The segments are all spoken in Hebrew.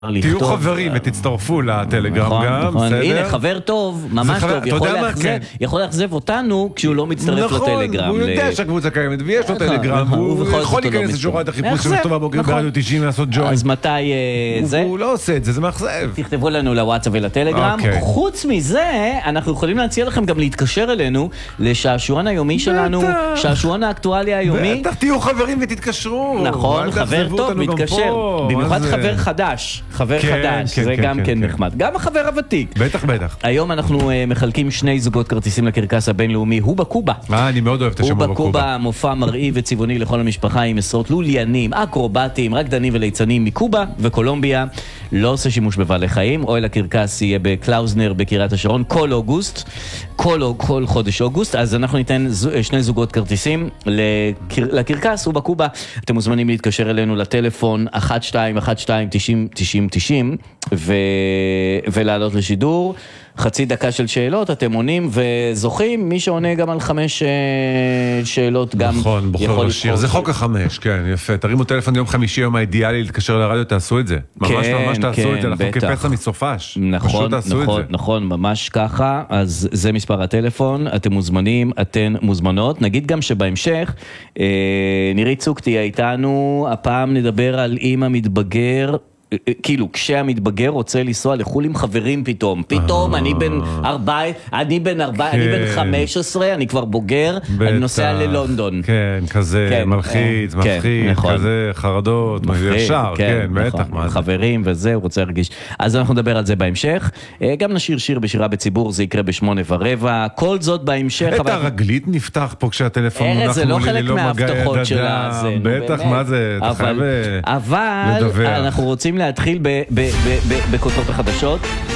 תהיו חברים ותצטרפו לטלגרם גם, בסדר? הנה, חבר טוב, ממש טוב, יכול לאכזב אותנו כשהוא לא מצטרף לטלגרם. נכון, הוא יודע שהקבוצה קיימת ויש לו טלגרם, הוא יכול להיכנס לשורת החיפוש של טובה בוקר ברדיו 90 לעשות ג'וין. אז מתי זה? הוא לא עושה את זה, זה מאכזב. תכתבו לנו לוואטסאפ ולטלגרם. חוץ מזה, אנחנו יכולים להציע לכם גם להתקשר אלינו לשעשועון היומי שלנו, שעשועון האקטואליה היומי. בטח, תהיו חברים ותתקשרו. נכון, חבר טוב מתקשר, במיוחד חבר חדש. חבר חדש, זה גם כן נחמד. גם החבר הוותיק. בטח, בטח. היום אנחנו מחלקים שני זוגות כרטיסים לקרקס הבינלאומי, הובה קובה. אני מאוד אוהב את השם הובה קובה, מופע מרהיב וצבעוני לכל המשפחה עם עשרות לוליינים, אקרובטים, רקדנים וליצנים מקובה וקולומביה. לא עושה שימוש בבעלי חיים. אוהל הקרקס יהיה בקלאוזנר בקריית השרון כל אוגוסט, כל חודש אוגוסט. אז אנחנו ניתן שני זוגות כרטיסים לקרקס הובה קובה. אתם מוזמנים להתקשר אלינו לטלפון 1212-90-90 ולעלות לשידור. חצי דקה של שאלות, אתם עונים וזוכים, מי שעונה גם על 5 שאלות גם נכון, בוחר לשיר, זה חוק ה5, כן, יפה, תרימו טלפון יום חמישי, יום האידיאלי להתקשר לרדיו, תעשו את זה, ממש תעשו את זה, אנחנו כפסע מסופש, נכון, ממש ככה. אז זה מספר הטלפון, אתם מוזמנים, אתן מוזמנות. נגיד גם שבהמשך נירית צוק תהיה איתנו, הפעם נדבר על אמא מתבגר, כאילו, כשהמתבגר רוצה לנסוע לחול עם חברים פתאום, אני בן 15, אני כבר בוגר, אני נוסע ללונדון. כן, כזה מלחיץ, מפחיד, כזה חרדות, ישר, כן, בטח. חברים וזה, הוא רוצה להרגיש. אז אנחנו נדבר על זה בהמשך. גם נשיר שיר בשירה בציבור, זה יקרה ב8:15, כל זאת בהמשך. את הרגלית נפתח פה כשהטלפון מונח זה לא חלק מההבטחות שלה. בטח, מה זה? אתה חייב לדווח. אבל אנחנו רוצים להתחיל בכותרות החדשות.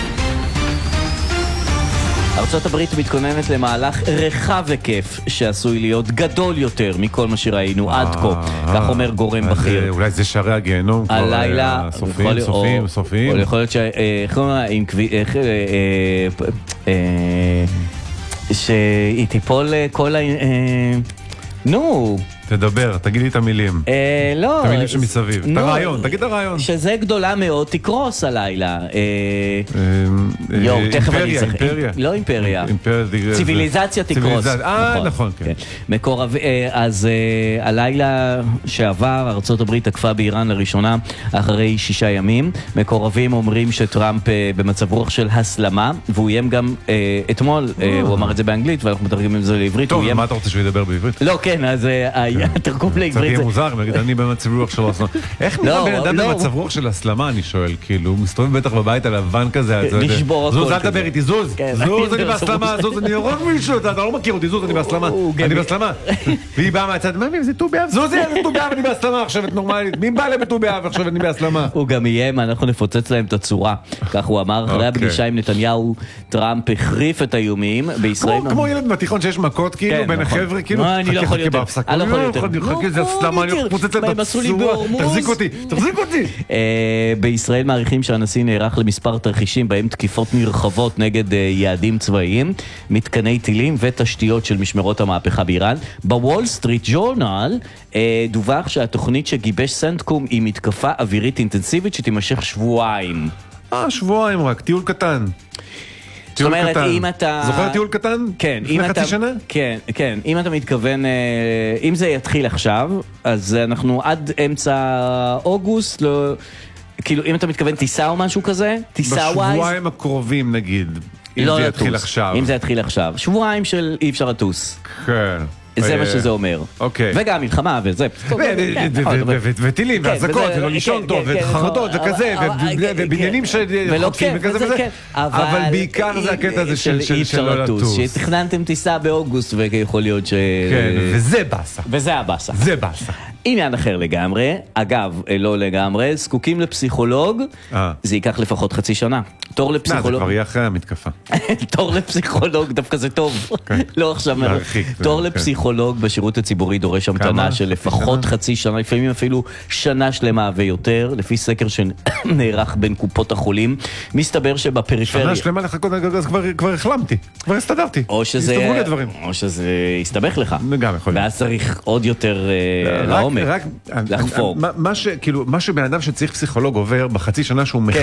ארצות הברית מתכוננת למהלך רחב היקף שעשוי להיות גדול יותר מכל מה שראינו עד כה, כך אומר גורם בכיר. אולי זה שערי הגיהנום הלילה, סופיים. או יכול להיות שהיא תיפול כל תדבר, תגיד לי את המילים. לא. את המילים שמסביב. את הרעיון, תגיד את הרעיון. שזה גדולה מאוד, תקרוס הלילה. אימפריה. לא אימפריה. ציביליזציה תקרוס. נכון, כן. אז הלילה שעבר, ארצות הברית תקפה באיראן לראשונה אחרי 6 ימים. מקורבים אומרים שטראמפ במצב רוח של הסלמה, והוא איים גם אתמול, הוא אמר את זה באנגלית, ואנחנו מתרגמים את זה לעברית. טוב, מה אתה רוצה שהוא ידבר בעברית? לא, כן, אז התרגום לעברית. זה יהיה מוזר, נגיד, אני במצב רוח של הסלמה. איך נראה בן אדם במצב רוח של הסלמה, אני שואל, כאילו, הוא מסתובב בטח בבית הלבן כזה, זוז, אל תדבר איתי, זוז, אני בהסלמה, זוז, אני הורג מישהו, אתה לא מכיר אותי, זוז, אני בהסלמה, והיא באה מהצד, מה, זה ט"ו באב, זוז, זה ט"ו באב, אני בהסלמה, עכשיו את נורמלית, מי בא לט"ו באב, עכשיו אני בהסלמה? הוא גם איים, אנחנו נפוצץ להם את הצורה, כך הוא אמר, אחרי הפגישה עם נתניהו, טראמפ החריף את האיומים בישראל. כמו ילד בתיכון שיש מכות, כאילו, בין החבר'ה, כאילו, תחזיק אותי. בישראל מעריכים שהנשיא נערך למספר תרחישים בהם תקיפות נרחבות נגד יעדים צבאיים, מתקני טילים ותשתיות של משמרות המהפכה באיראן. בוול סטריט ג'ורנל דווח שהתוכנית שגיבש סנטקום היא מתקפה אווירית אינטנסיבית שתימשך שבועיים. שבועיים רק, טיול קטן. זאת אומרת, אם אתה... זוכר טיול קטן? כן. לפני חצי שנה? כן. אם אתה מתכוון, אם זה יתחיל עכשיו, אז אנחנו עד אמצע אוגוסט, כאילו, אם אתה מתכוון טיסה או משהו כזה, טיסה ווייז... בשבועיים הקרובים נגיד, אם זה יתחיל עכשיו. אם זה יתחיל עכשיו. שבועיים של אי אפשר לטוס. כן. זה מה שזה אומר. וגם מלחמה וזה. וטילים והזקות ולא לישון טוב וחרדות וכזה ובניינים שחוטפים וכזה וזה. אבל בעיקר זה הקטע הזה של לא לטוס. שתכננתם טיסה באוגוסט ויכול להיות ש... כן, וזה בסה. וזה הבסה. זה בסה. עניין אחר לגמרי, אגב, לא לגמרי, זקוקים לפסיכולוג, זה ייקח לפחות חצי שנה. תור לפסיכולוג. זה כבר יהיה אחרי המתקפה. תור לפסיכולוג, דווקא זה טוב. לא עכשיו להרחיק. תור לפסיכולוג בשירות הציבורי דורש המתנה של לפחות חצי שנה, לפעמים אפילו שנה שלמה ויותר, לפי סקר שנערך בין קופות החולים. מסתבר שבפריפריה... שנה שלמה לחכות, אז כבר החלמתי, כבר הסתדרתי. או שזה יסתבך לך. גם יכול להיות. ואז צריך עוד יותר לעומק, לחפור. מה שבן אדם שצריך פסיכולוג עובר בחצי שנה שהוא